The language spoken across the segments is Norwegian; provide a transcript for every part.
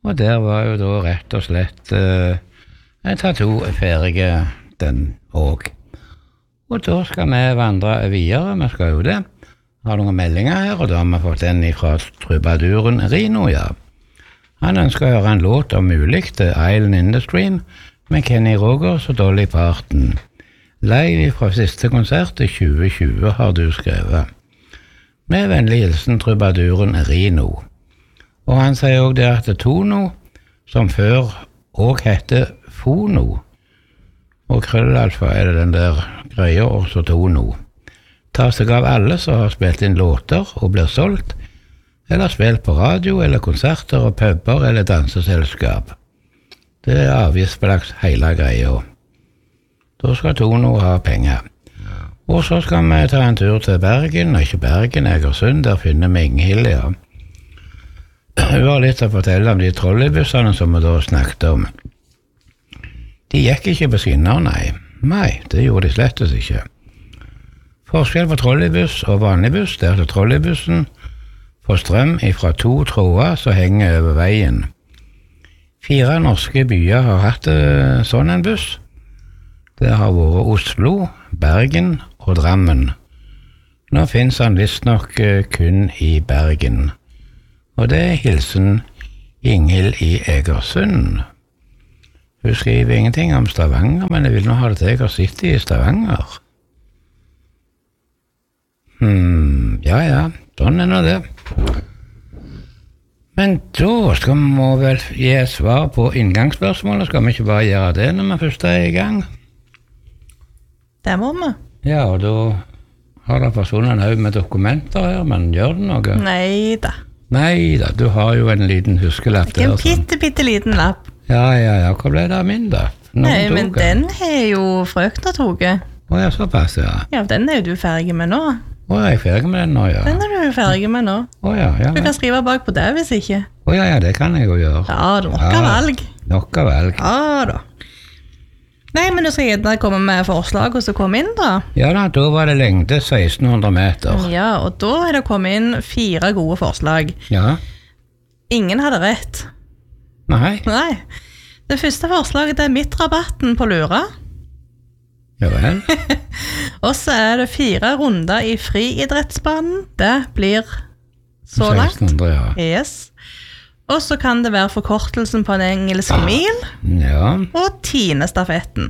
Og der var jo da rett og slett en tattoo ferdig den også. Og da skal vi vandre videre, vi skal jo det. Har noen meldinger her, og da har vi fått en fra trubaduren Rino, ja. Han ønsker å høre en låt om mulig til Island in the Stream med Kenny Rogers og Dolly Parton. Live fra siste konsert i 2020 har du skrevet. Med vennlig hilsen trubaduren Rino. Og han sier også det at Tono, som før også heter Fono, og krøllalfa det den der greia, også Tono, tar seg av alle som har spilt inn låter og blir solgt, eller spilt på radio, eller konserter og puber, eller danseselskap. Det avgiftsbelagt hele greia. Da skal Tono ha penger. Og så skal vi ta en tur til Bergen, ikke Bergen, Egersund, der finner vi Inghild, ja. Hun har litt å fortelle om de trolleybussene som vi da snakket om. De gikk ikke på skinner, nei. Nei, det gjorde de slettes ikke. Forskjell på trolleybuss og vanlig buss, det at trolleybussen får strøm fra 2 tråder som henger over veien. 4 norske byer har hatt sånn en buss. Det har vært Oslo, Bergen og Drammen. Nå finnes han visstnok kun i Bergen. Og det er hilsen Inghild i Egersund. Hun skriver ingenting om Stavanger, men jeg vil nå ha det til jeg har sittet i Stavanger. Ja, sånn er nå det. Men da skal vi vel gi et svar på inngangsspørsmålet. Skal vi ikke bare gjøre det når vi først er i gang? Det må vi. Ja, og da har det forsvunnet en haug med dokumenter her, men gjør det noe? Neida, du har jo en liten huskelapp der. En bitte liten lapp. Ja, hva ble det av min da? Nei, men den er jo frøkna toget. Ja, såpass, ja. Ja, den er jo du ferdig med nå. Jeg er ferdig med den nå, ja. Den er du ferdig med nå. Ja. Du kan skrive bak på det hvis ikke. Ja, det kan jeg jo gjøre. Ja, nok av valg. Nok av valg. Ja da. Nei, men du skal gjerne komme med forslag og så komme inn da. Ja da var det lengde 1600 meter. Ja, og da er det kommet inn 4 gode forslag. Ja. Ingen hadde rett. Nei. Det første forslaget er midtrabatten på Lura. Ja vel. Og så er det 4 runder i friidrettsbanen. Det blir så langt. 1600, ja. Yes. Og så kan det være forkortelsen på en engelsk mil. Ja. Og tiendestafetten.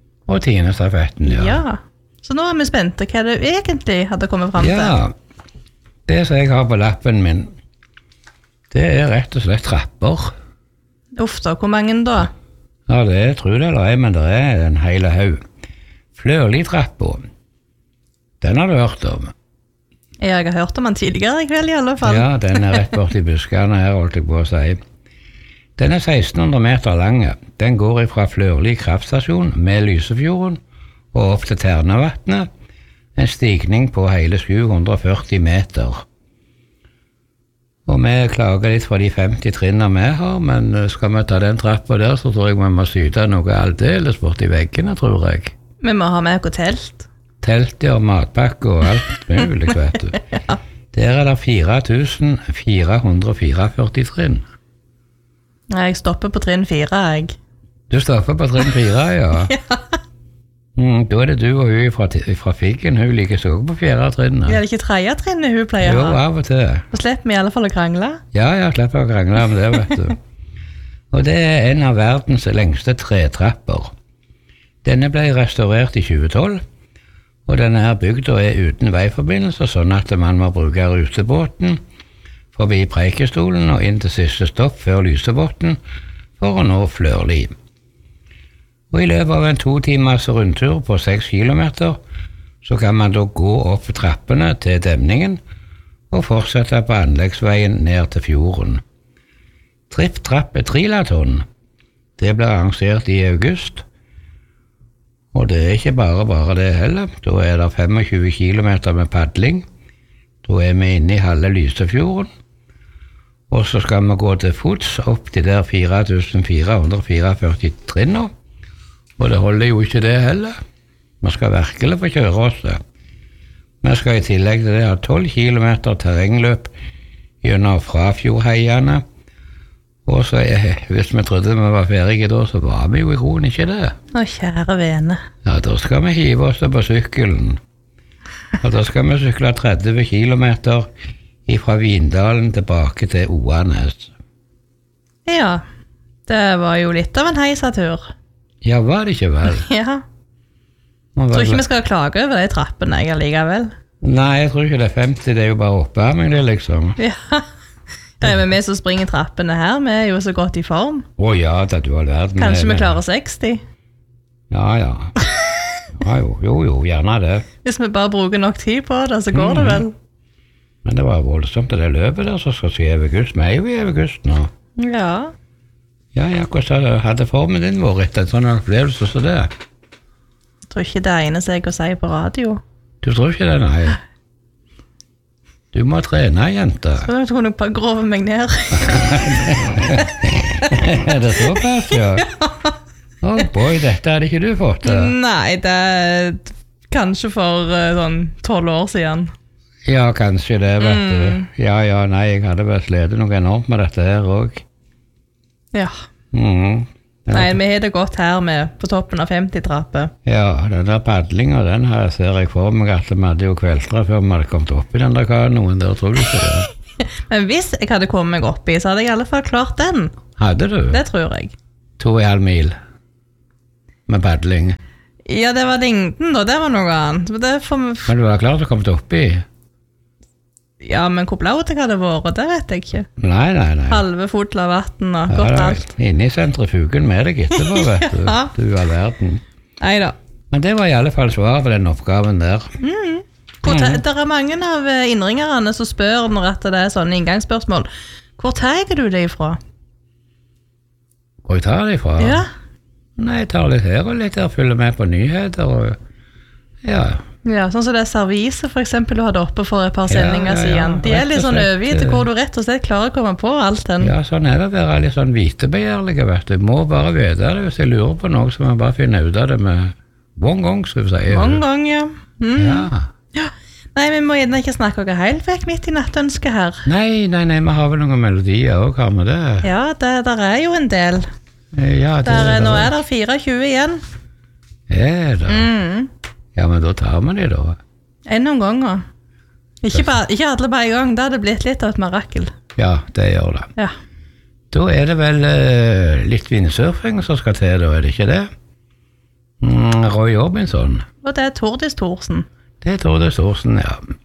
Ja. Så nå er vi spente hva du egentlig hadde kommet frem til. Ja, det som jeg har på lappen min, det er rett og slett trapper. Uff da, hvor mange da? Ja, det tror jeg eller ei, men det er en hele haug. Flørli-trappa, den har du hørt om? Jeg har hørt om den tidligere i kveld i alle fall. Ja, den er rett bort i buskene her, holdt jeg på å si. Den er 1600 meter lang. Den går fra Flørli kraftstasjon med Lysefjorden og opp til Ternavatnet. En stigning på hele 740 meter. Og vi klager litt for de 50 trinner vi har, men skal vi ta den trappa der, så tror jeg vi må syte noe aldeles bort i veggene, tror jeg. Vi må ha med oss telt. Telt, ja, matpakke og alt mulig, vet du. Ja. Der er det 4444 trinn. Jeg stopper på trinn 4, jeg. Du stopper på trinn 4, ja. Ja. Da er det du og hun fra Figgen, hun liker så på 4. trinnet. Er det ikke 3. trinnet hun pleier å ha? Jo, av og til. Så slipper vi i alle fall å krangle. Ja, slipper å krangle om det, vet du. Og det er en av verdens lengste tretrapper. Denne ble restaurert i 2012, og denne her bygda er uten veiforbindelse, sånn at man må bruke rutebåten forbi Preikestolen og inn til siste stopp før Lysebotn for å nå Flørli. Og i løpet av en 2 timers rundtur på 6 kilometer, så kan man da gå opp trappene til demningen og fortsette på anleggsveien ned til fjorden. Tripp-trapp trilaton, det ble arrangert i august, og det er ikke bare det heller. Da er det 25 kilometer med paddling, da er vi inne i halve Lysefjorden, og så skal vi gå til fots opp til der 4444 trinner, og det holder jo ikke det heller. Vi skal virkelig få kjøre oss det. Vi skal i tillegg til det ha 12 kilometer terrengløp gjennom Frafjordheiene, Og så, hvis vi trodde vi var ferdige da, så var vi jo i grunnen ikke det. Å, kjære vene. Ja, da skal vi hive oss på sykkelen. Og da skal vi sykle 30 kilometer fra Vindalen tilbake til Oanes. Ja, det var jo litt av en heisatur. Ja, var det ikke vel? Ja. Tror ikke vi skal klage over de trappene jeg allikevel. Nei, jeg tror ikke det er 50, det er jo bare oppvarming det liksom. Ja. Ja, men vi som springer trappene her, vi er jo så godt i form. Å ja, da du har lært. Kanskje vi klarer 60? Ja. Ja, jo, gjerne det. Hvis vi bare bruker nok tid på det, så går det vel. Men det var voldsomt det løpet der som skal skje i august. Vi er jo i august nå. Ja. Ja, hvordan hadde formen din vært etter en sånn opplevelse som det? Jeg tror ikke det egner seg å si på radio. Du tror ikke det, nei? Du må trene, jente. Så jeg tror nok bare grove meg ned. Er det såpass, ja? Oh boy, dette hadde ikke du fått. Nei, det er kanskje for sånn 12 år siden. Ja, kanskje det, vet du. Ja, nei, jeg hadde vel slitt noe enormt med dette her også. Ja. Nei, vi har det godt her med på toppen av 50-trappet. Ja, den der paddlingen, den her ser jeg for meg at vi hadde jo kveldre før vi hadde kommet opp i den der kanoen der, tror du ikke det? Men hvis jeg hadde kommet meg opp i, så hadde jeg i alle fall klart den. Hadde du? Det tror jeg. 2,5 mil med paddling. Ja, det var lengden da, det var noe annet. Men du var klar til å komme opp i? Ja, men hvor blod jeg hadde vært, det vet jeg ikke. Nei. Halve fot av vatten og godt alt. Inne i sentrifugen med deg etterpå, vet du. Ja. Du er verden. Neida. Men det var i alle fall svaret på den oppgaven der. Det er mange av innringerne som spør når det er sånne inngangsspørsmål. Hvor tar du det ifra? Hvor jeg tar det ifra? Ja. Nei, jeg tar litt her og litt der, følger med på nyheter og ja. Ja, sånn som det serviset for eksempel du hadde oppe for et par sendinger siden. De er litt sånn overgitt hvor du rett og slett klarer å komme på alt den. Ja, sånn er det å være litt sånn vitebegjærlige, vet du. Jeg må bare vite det hvis jeg lurer på noe, så må jeg bare finne ut av det med mange gang, skal vi si. Mange gang, ja. Ja. Nei, vi må gjerne ikke snakke noe helt vekk midt i nattønsket her. Nei, vi har vel noen melodier også, har vi det? Ja, der er jo en del. Ja, nå er det 24 igjen. Er det? Ja, men da tar vi de da. Noen ganger. Ikke alle bare i gang, da har det blitt litt av et mirakel. Ja, det gjør det. Ja. Da er det vel litt vindsurfing som skal til, da, er det ikke det? Roy Orbinson. Og det er Tordis Thorsen. Det er Tordis Thorsen, ja.